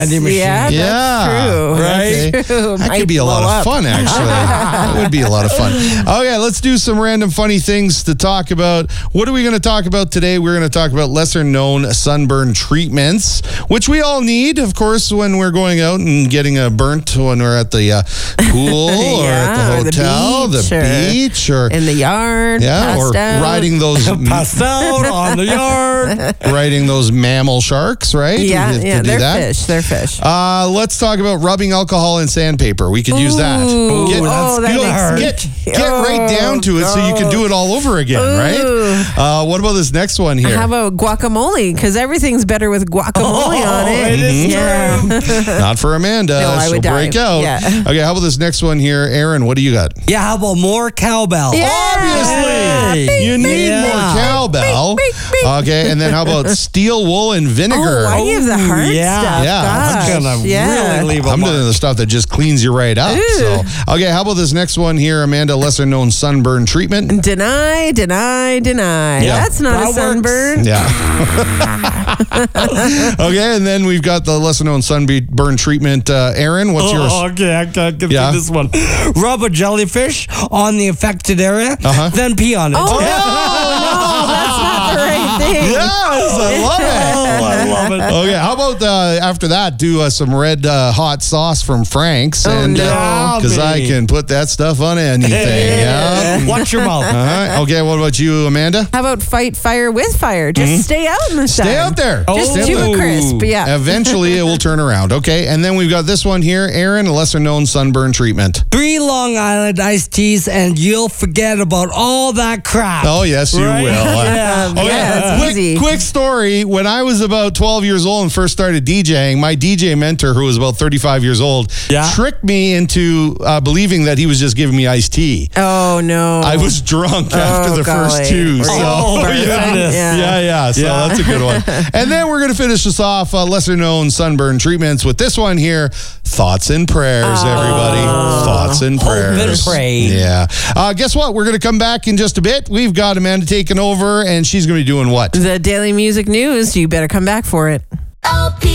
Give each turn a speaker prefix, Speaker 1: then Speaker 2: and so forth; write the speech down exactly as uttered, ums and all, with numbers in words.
Speaker 1: machine.
Speaker 2: Yeah, that's
Speaker 3: Yeah.
Speaker 2: true.
Speaker 3: Right?
Speaker 2: That's true.
Speaker 3: That
Speaker 2: Might
Speaker 3: could be a lot
Speaker 2: blow
Speaker 3: of
Speaker 2: up.
Speaker 3: fun, actually. That would be a lot of fun. Okay, let's do some random funny things to talk about. What are we going to talk about today? We're going to talk about lesser known sunburn treatments, which we all need, of course, when we're going out and getting a burnt when we're at the uh, pool or at
Speaker 2: Yeah,
Speaker 3: the
Speaker 2: or the
Speaker 3: hotel, the
Speaker 2: beach, or
Speaker 3: beach, or,
Speaker 2: in the yard,
Speaker 3: yeah, or
Speaker 2: passed out.
Speaker 3: riding those
Speaker 1: Passed out on the yard.
Speaker 3: riding those mammal sharks, right?
Speaker 2: Yeah,
Speaker 3: We have to
Speaker 2: yeah,
Speaker 3: do
Speaker 2: they're
Speaker 3: that.
Speaker 2: fish. They're fish.
Speaker 3: Uh, let's talk about rubbing alcohol and sandpaper. We could use that.
Speaker 2: Ooh,
Speaker 3: Get,
Speaker 2: oh, that
Speaker 3: get-
Speaker 2: makes me-
Speaker 3: get, get right down to it so you can do it all over again,
Speaker 2: Ooh.
Speaker 3: right? Uh, what about this next one here?
Speaker 2: How about guacamole? Because everything's better with guacamole on it.
Speaker 1: it is
Speaker 2: yeah.
Speaker 3: Not for Amanda.
Speaker 2: No, I
Speaker 3: She'll
Speaker 2: would
Speaker 3: break
Speaker 2: die.
Speaker 3: out.
Speaker 2: Yeah.
Speaker 3: Okay, how about this next one here? Aaron, what do you got?
Speaker 1: Yeah, how about more cowbell?
Speaker 2: Yeah.
Speaker 3: Obviously. You need
Speaker 1: Yeah.
Speaker 3: more cowbell.
Speaker 2: Beep, beep, beep.
Speaker 3: Okay, and then how about steel wool and vinegar?
Speaker 2: Oh, I give the hard
Speaker 1: yeah.
Speaker 2: stuff.
Speaker 3: Yeah,
Speaker 2: Gosh.
Speaker 1: I'm gonna
Speaker 2: yeah.
Speaker 1: really leave a
Speaker 3: I'm
Speaker 1: mark.
Speaker 3: doing the stuff that just cleans you right up.
Speaker 2: Ooh.
Speaker 3: So, okay, how about this next one here, Amanda? Lesser known sunburn treatment.
Speaker 2: Deny, deny, deny.
Speaker 3: Yeah.
Speaker 2: That's not
Speaker 1: That
Speaker 2: a
Speaker 1: works.
Speaker 2: sunburn.
Speaker 3: Yeah. Okay, and then we've got the lesser known sunburn treatment. Uh, Aaron, what's yours?
Speaker 1: Oh, okay, I can't get
Speaker 3: Yeah.
Speaker 1: through this one. Rub a jellyfish on the affected area,
Speaker 3: Uh-huh.
Speaker 1: then pee on it.
Speaker 2: Oh, no, no, that's not the right thing.
Speaker 3: Yes, I love it.
Speaker 1: Oh, I love it.
Speaker 3: Okay, how about uh, after that, do uh, some red uh, hot sauce from Frank's,
Speaker 2: Oh,
Speaker 3: and
Speaker 2: no.
Speaker 3: because I can put that stuff on anything. Yeah.
Speaker 1: Watch your mouth.
Speaker 3: All right. Okay, what about you, Amanda?
Speaker 2: How about fight fire with fire? Just stay out in the sun.
Speaker 3: Stay out there.
Speaker 2: Just
Speaker 3: Stay out
Speaker 2: chew
Speaker 3: there.
Speaker 2: a crisp. Yeah.
Speaker 3: Eventually, it will turn around. Okay, and then we've got this one here, Aaron, a lesser known sunburn treatment.
Speaker 1: Three Long Island iced teas, and you'll forget about all that crap.
Speaker 3: Oh, yes, you
Speaker 1: Right?
Speaker 3: will.
Speaker 1: Yeah.
Speaker 3: Oh,
Speaker 2: Yeah, that's
Speaker 3: quick,
Speaker 2: easy.
Speaker 3: quick story. When I was about twelve years old and first started DJing, my D J mentor, who was about thirty-five years old,
Speaker 1: Yeah.
Speaker 3: tricked me into uh, believing that he was just giving me iced tea.
Speaker 2: Oh, no.
Speaker 3: I was drunk after the
Speaker 2: golly.
Speaker 3: first two.
Speaker 2: Were
Speaker 3: So,
Speaker 2: you
Speaker 1: Oh,
Speaker 2: burnt?
Speaker 1: goodness.
Speaker 2: Yeah.
Speaker 3: yeah, yeah. So
Speaker 1: Yeah.
Speaker 3: that's a good one. And then we're going to finish this off, uh, lesser known sunburn treatments with this one here. Thoughts and prayers, everybody. Thoughts and
Speaker 1: Hope and
Speaker 3: prayers.
Speaker 1: pray.
Speaker 3: Yeah. Uh, guess what? We're going to come back in just a bit. We've got Amanda taking over, and she's going to be doing what?
Speaker 2: The Daily Music News. You better come back for it.